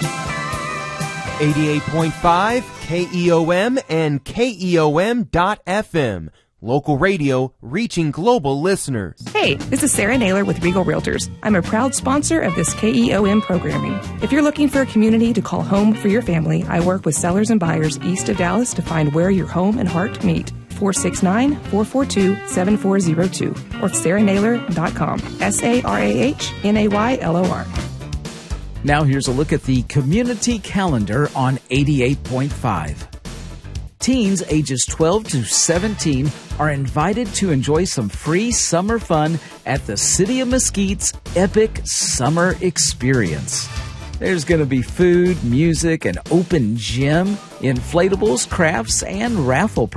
88.5 KEOM and KEOM.FM. Local radio reaching global listeners. Hey, this is Sarah Naylor with Regal Realtors. I'm a proud sponsor of this KEOM programming. If you're looking for a community to call home for your family, I work with sellers and buyers east of Dallas to find where your home and heart meet. 469-442-7402 or sarahnaylor.com. SARAHNAYLOR. Now here's a look at the community calendar on 88.5. Teens ages 12 to 17 are invited to enjoy some free summer fun at the City of Mesquite's Epic Summer Experience. There's going to be food, music, an open gym, inflatables, crafts, and raffle